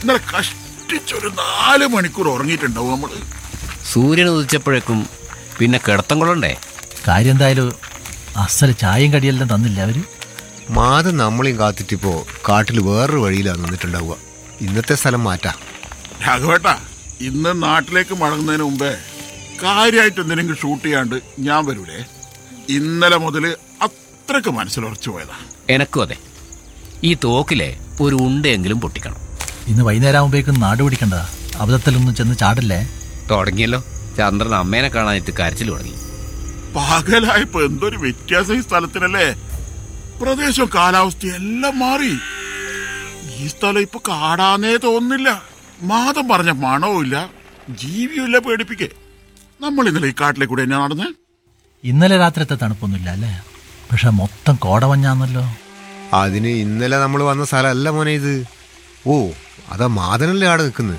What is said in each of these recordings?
ഇന്നലെ കഷ്ടിച്ചൊരു 4 മണിക്കൂർ ഉറങ്ങിയിട്ടുണ്ടാവും നമ്മള്. സൂര്യൻ ഉദിച്ചപ്പോഴേക്കും പിന്നെ കിടത്തം കൊള്ളണ്ടേ? കാര്യം എന്തായാലും അസല് ചായയും കടിയെല്ലാം തന്നില്ല അവര്. മാതം നമ്മളെയും കാത്തിട്ടിപ്പോ കാട്ടിൽ വേറൊരു വഴിയിലാണ് നിന്നിട്ടുണ്ടാവുക. ഇന്നത്തെ സ്ഥലം മാറ്റാം. രാഘവേട്ടാ, ഇന്ന് നാട്ടിലേക്ക് മടങ്ങുന്നതിന് മുമ്പേ കാര്യമായിട്ട് എന്തെങ്കിലും ഷൂട്ട് ചെയ്യാണ്ട് ഞാൻ വരൂലേ? ഇന്നലെ മുതൽ അത്രക്ക് മനസ്സിലുറച്ചു പോയതാ. എനക്കും അതെ. ഈ തോക്കിലെ ഒരു ഉണ്ടയെങ്കിലും പൊട്ടിക്കണം. ഇന്ന് വൈകുന്നേരം ആകുമ്പോഴേക്കും നാട് പിടിക്കണ്ട. അബദ്ധത്തിലൊന്നും ചെന്ന് ചാടില്ലേ. തുടങ്ങിയല്ലോ. ചന്ദ്രൻ അമ്മേനെ കാണാനായിട്ട് കരച്ചിൽ തുടങ്ങി. പകലായപ്പോ എന്തൊരു വ്യത്യാസം ഈ സ്ഥലത്തിനല്ലേ. പ്രദേശം കാലാവസ്ഥ എല്ലാം മാറി. ഈ സ്ഥലം ഇപ്പൊ കാടാന്നേ തോന്നുന്നില്ല. മാതം പറഞ്ഞ മണവും ഇല്ല, ജീവിയുമില്ല. പേടിപ്പിക്കേ. നമ്മൾ ഇന്നലെ ഈ കാട്ടിലെ കൂടെ തന്നെ നടന്നേ. ഇന്നലെ രാത്രിത്തെ തണുപ്പൊന്നുമില്ല അല്ലേ? പക്ഷെ മൊത്തം കോടമഞ്ഞാന്നല്ലോ. അതിന് ഇന്നലെ നമ്മൾ വന്ന സ്ഥലമല്ല മോനെ ഇത്. ഓ, അതാ മാതനല്ലേ ആടെ നിൽക്കുന്നത്.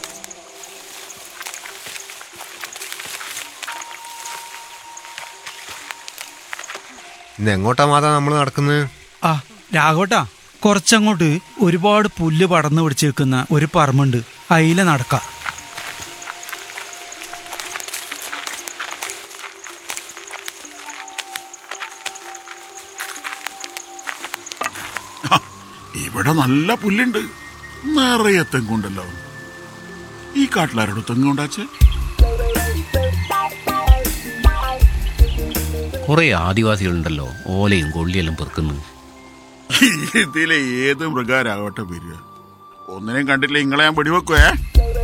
ഇന്ന് എങ്ങോട്ടാ മാതാ നമ്മൾ നടക്കുന്നത്? ആ രാഘവട്ടാ, കുറച്ചങ്ങോട്ട് ഒരുപാട് പുല്ല് പടർന്നു പിടിച്ച് നിൽക്കുന്ന ഒരു പറമ്പുണ്ട്. അതിലെ നടക്കാം. ഇവിടെ നല്ല പുല്ലുണ്ട്, നിറയെ തെങ്ങുണ്ടല്ലോ. ഈ കാട്ടിലാരോട് തെങ്ങുണ്ടാച്ചേ? കുറെ ആദിവാസികളുണ്ടല്ലോ, ഓലയും കൊള്ളിയെല്ലാം പെറുക്കുന്നു. ഇതിലെ ഏത് മൃഗാരാവട്ടെ വരിക, ഒന്നിനെയും കണ്ടില്ല ഇങ്ങളെ ഞാൻ വെടിവെക്കുവേ.